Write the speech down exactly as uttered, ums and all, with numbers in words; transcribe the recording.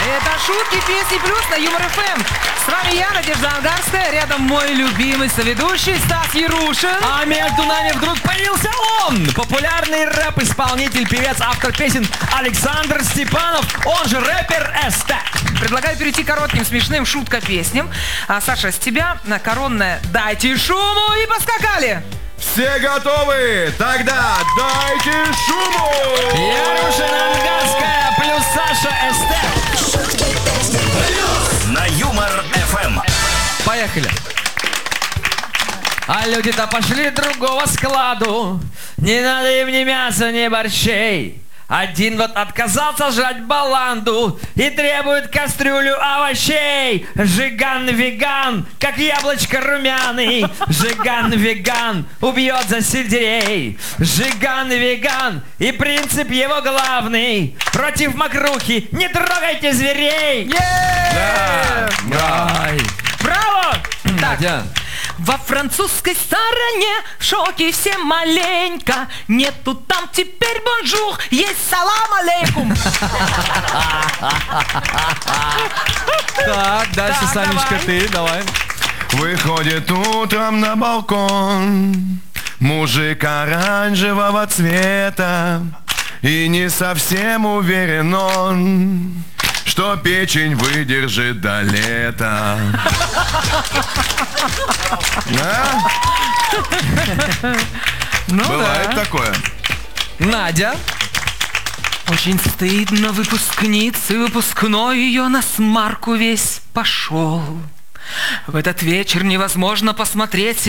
Это шутки, песни плюс на Юмор эф эм. С вами я, Надежда Ангарская, рядом мой любимый соведущий Стас Ярушин. А между нами вдруг появился он, популярный рэп-исполнитель, певец, автор песен Александр Степанов, он же рэпер Эстет. Предлагаю перейти к коротким, смешным шутка-песням. А, Саша, с тебя на коронное «Дайте шуму» и поскакали! Все готовы? Тогда дайте шуму! Ярушин, Ангарская плюс Саша Эстет. На Юмор эф эм. Поехали. А люди-то пошли другого складу. Не надо им ни мяса, ни борщей. Один вот отказался жрать баланду и требует кастрюлю овощей. Жиган-веган, как яблочко румяный. Жиган-веган убьет за сельдерей. Жиган-веган и принцип его главный: против мокрухи не трогайте зверей. Ай. Браво! Так, Надя. во французской стороне в шоке все маленько. Нету там теперь бонжур, есть салам алейкум. Так, дальше, Так, Санечка, давай. ты, давай. Выходит утром на балкон мужик оранжевого цвета, и не совсем уверен он, что печень выдержит до лета. Да? Ну Бывает да. такое. Надя. Очень стыдно выпускницы, выпускной ее на смарку весь пошел. В этот вечер невозможно посмотреть